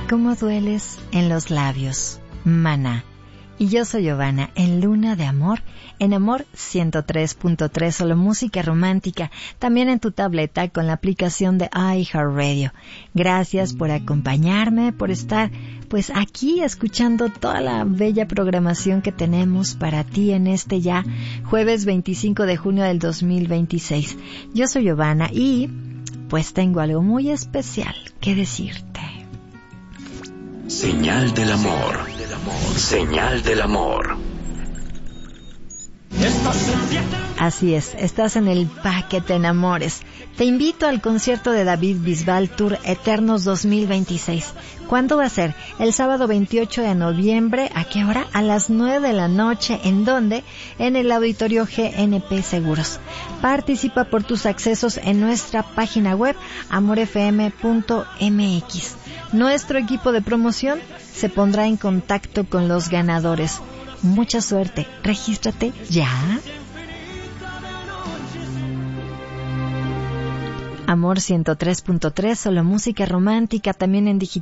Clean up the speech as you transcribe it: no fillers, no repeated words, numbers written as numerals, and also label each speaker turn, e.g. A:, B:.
A: cómo dueles en los labios, Maná. Y yo soy Giovanna, en Luna de Amor, en Amor 103.3, solo música romántica, también en tu tableta con la aplicación de iHeartRadio. Gracias por acompañarme, por estar pues aquí escuchando toda la bella programación que tenemos para ti en este ya jueves 25 de junio del 2026. Yo soy Giovanna y pues tengo algo muy especial que decirte.
B: Señal del amor. Señal del amor.
A: Así es, estás en el Pa' que te enamores. Te invito al concierto de David Bisbal Tour Eternos 2026. ¿Cuándo va a ser? El sábado 28 de noviembre. ¿A qué hora? A las 9 de la noche. ¿En dónde? En el Auditorio GNP Seguros. Participa por tus accesos en nuestra página web amorfm.mx. Nuestro equipo de promoción se pondrá en contacto con los ganadores. Mucha suerte. Regístrate ya. Amor 103.3, solo música romántica, también en digital.